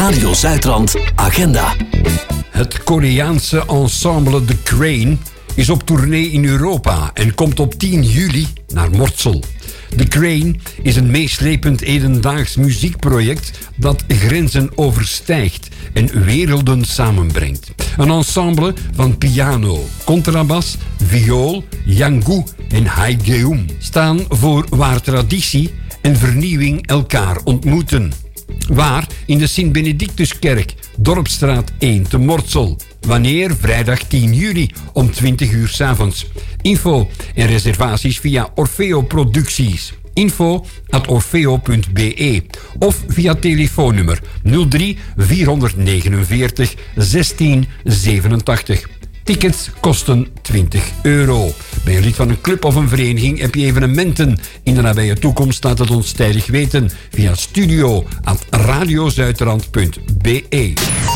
Radio Zuidrand Agenda. Het Koreaanse ensemble The Crane is op tournee in Europa en komt op 10 juli naar Mortsel. The Crane is een meeslepend hedendaags muziekproject dat grenzen overstijgt en werelden samenbrengt. Een ensemble van piano, contrabas, viool, yangu en haegeum staan voor waar traditie en vernieuwing elkaar ontmoeten. Waar? In de Sint-Benedictuskerk, Dorpstraat 1 te Mortsel. Wanneer? Vrijdag 10 juli om 20 uur 's avonds. Info en reservaties via Orfeo Producties. info@orfeo.be of via telefoonnummer 03 449 1687. Tickets kosten €20. Ben je lid van een club of een vereniging? Heb je evenementen in de nabije toekomst? Laat het ons tijdig weten via studio@radiozuiderland.be.